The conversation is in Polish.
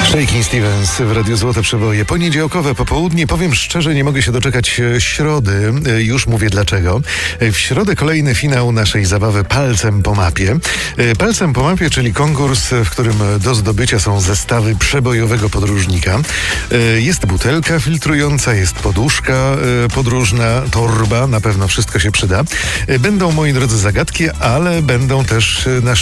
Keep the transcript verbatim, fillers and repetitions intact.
Shakin' Stevens w Radiu Złote Przeboje. Poniedziałkowe popołudnie. Powiem szczerze, nie mogę się doczekać środy. Już mówię dlaczego. W środę kolejny finał naszej zabawy Palcem po mapie. Palcem po mapie, czyli konkurs, w którym do zdobycia są zestawy przebojowego podróżnika. Jest butelka filtrująca, jest poduszka podróżna, torba, na pewno wszystko się przyda. Będą, moi drodzy, zagadki, ale będą też na